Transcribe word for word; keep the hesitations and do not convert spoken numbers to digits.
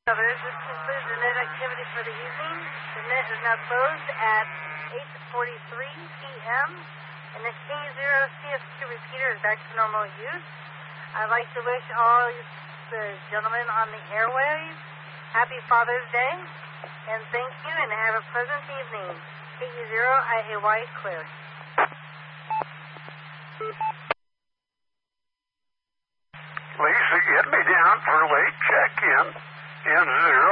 Others, this concludes the net activity for the evening. The net is now closed at eight forty-three p.m. and the K zero C S two repeater is back to normal use. I'd like to wish all the gentlemen on the airwaves happy Father's Day, and thank you, and have a pleasant evening. K zero I A Y clear. Lisa, get me down for a late check-in. N zero.